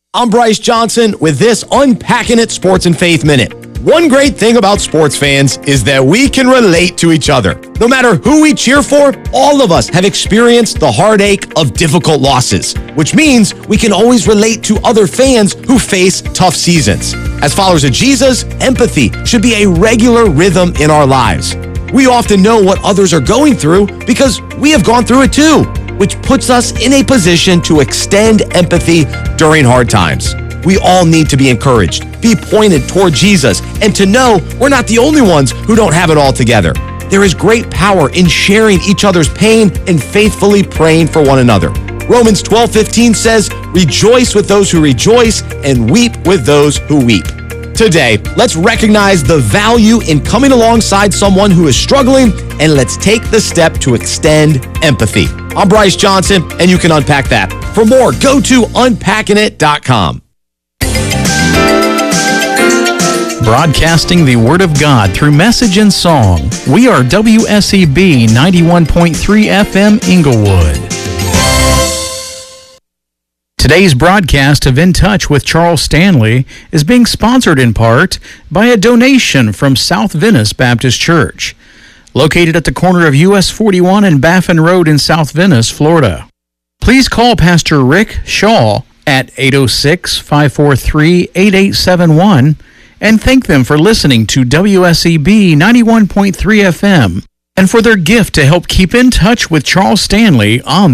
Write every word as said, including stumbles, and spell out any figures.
I'm Bryce Johnson with this Unpacking It Sports and Faith Minute. One great thing about sports fans is that we can relate to each other. No matter who we cheer for, all of us have experienced the heartache of difficult losses, which means we can always relate to other fans who face tough seasons. As followers of Jesus, empathy should be a regular rhythm in our lives. We often know what others are going through because we have gone through it too, which puts us in a position to extend empathy during hard times. We all need to be encouraged, be pointed toward Jesus, and to know we're not the only ones who don't have it all together. There is great power in sharing each other's pain and faithfully praying for one another. Romans twelve fifteen says, "Rejoice with those who rejoice and weep with those who weep." Today, let's recognize the value in coming alongside someone who is struggling, and let's take the step to extend empathy. I'm Bryce Johnson, and you can unpack that. For more, go to unpacking it dot com. Broadcasting the Word of God through message and song. We are W S E B ninety-one point three F M Inglewood. Today's broadcast of In Touch with Charles Stanley is being sponsored in part by a donation from South Venice Baptist Church, located at the corner of U S forty-one and Baffin Road in South Venice, Florida. Please call Pastor Rick Shaw at eight oh six, five four three, eight eight seven one and thank them for listening to W S E B ninety-one point three F M and for their gift to help keep in touch with Charles Stanley on